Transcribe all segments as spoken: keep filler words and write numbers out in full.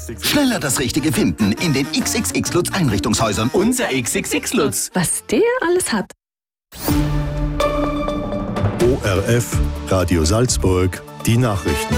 Schneller das Richtige finden in den X X X Lutz Einrichtungshäusern. Unser X X X Lutz. Was der alles hat. O R F, Radio Salzburg, die Nachrichten.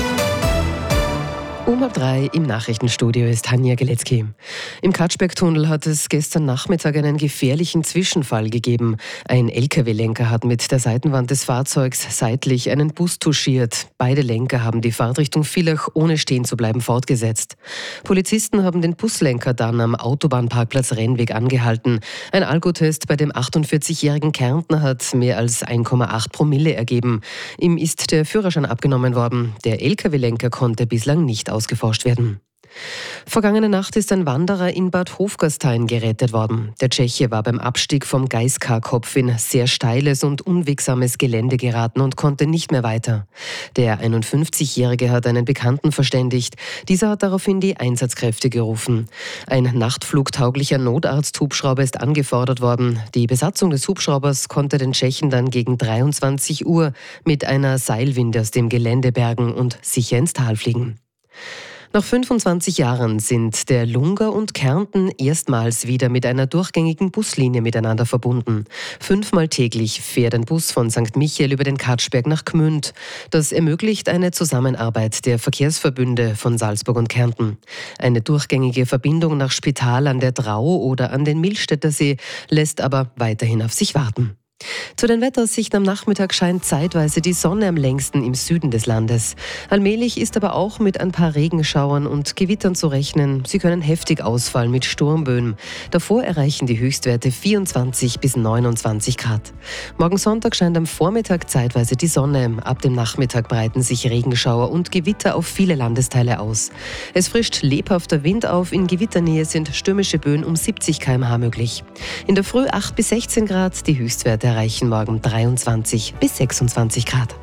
Um halb drei im Nachrichtenstudio ist Tanja Geletzky. Im Katschberg-Tunnel hat es gestern Nachmittag einen gefährlichen Zwischenfall gegeben. Ein L K W-Lenker hat mit der Seitenwand des Fahrzeugs seitlich einen Bus touchiert. Beide Lenker haben die Fahrtrichtung Villach ohne stehen zu bleiben fortgesetzt. Polizisten haben den Buslenker dann am Autobahnparkplatz Rennweg angehalten. Ein Alkotest bei dem achtundvierzigjährigen Kärntner hat mehr als eins Komma acht Promille ergeben. Ihm ist der Führerschein abgenommen worden. Der L K W-Lenker konnte bislang nicht ausgeforscht werden. Vergangene Nacht ist ein Wanderer in Bad Hofgastein gerettet worden. Der Tscheche war beim Abstieg vom Gaiskar-Kopf in sehr steiles und unwegsames Gelände geraten und konnte nicht mehr weiter. Der einundfünfzigjährige hat einen Bekannten verständigt. Dieser hat daraufhin die Einsatzkräfte gerufen. Ein nachtflugtauglicher Notarzthubschrauber ist angefordert worden. Die Besatzung des Hubschraubers konnte den Tschechen dann gegen dreiundzwanzig Uhr mit einer Seilwinde aus dem Gelände bergen und sicher ins Tal fliegen. Nach fünfundzwanzig Jahren sind der Lunger und Kärnten erstmals wieder mit einer durchgängigen Buslinie miteinander verbunden. Fünfmal täglich fährt ein Bus von Sankt Michael über den Katschberg nach Gmünd. Das ermöglicht eine Zusammenarbeit der Verkehrsverbünde von Salzburg und Kärnten. Eine durchgängige Verbindung nach Spital an der Drau oder an den Millstätter See lässt aber weiterhin auf sich warten. Zu den Wetteraussichten am Nachmittag scheint zeitweise die Sonne am längsten im Süden des Landes. Allmählich ist aber auch mit ein paar Regenschauern und Gewittern zu rechnen. Sie können heftig ausfallen mit Sturmböen. Davor erreichen die Höchstwerte vierundzwanzig bis neunundzwanzig Grad. Morgen Sonntag scheint am Vormittag zeitweise die Sonne. Ab dem Nachmittag breiten sich Regenschauer und Gewitter auf viele Landesteile aus. Es frischt lebhafter Wind auf. In Gewitternähe sind stürmische Böen um siebzig Kilometer pro Stunde möglich. In der Früh acht bis sechzehn Grad, die Höchstwerte erreichen morgen dreiundzwanzig bis sechsundzwanzig Grad.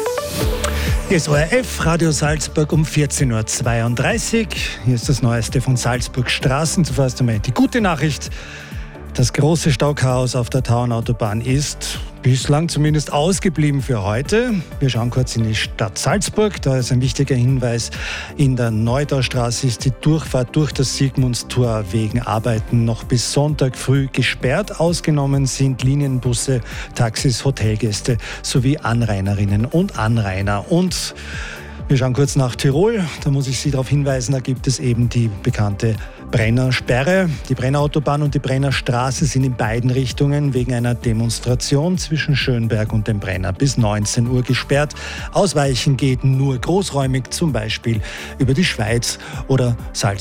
Hier ist O R F, Radio Salzburg um vierzehn Uhr zweiunddreißig. Hier ist das Neueste von Salzburg Straßen. Zuerst einmal die gute Nachricht. Das große Stauchaos auf der Tauernautobahn ist bislang zumindest ausgeblieben für heute. Wir schauen kurz in die Stadt Salzburg. Da ist ein wichtiger Hinweis. In der Neudaustraße ist die Durchfahrt durch das Sigmundstor wegen Arbeiten noch bis Sonntag früh gesperrt. Ausgenommen sind Linienbusse, Taxis, Hotelgäste sowie Anrainerinnen und Anrainer. Und wir schauen kurz nach Tirol. Da muss ich Sie darauf hinweisen, da gibt es eben die bekannte Brennersperre. Die Brennerautobahn und die Brennerstraße sind in beiden Richtungen wegen einer Demonstration zwischen Schönberg und dem Brenner bis neunzehn Uhr gesperrt. Ausweichen geht nur großräumig, zum Beispiel über die Schweiz oder Salzburg.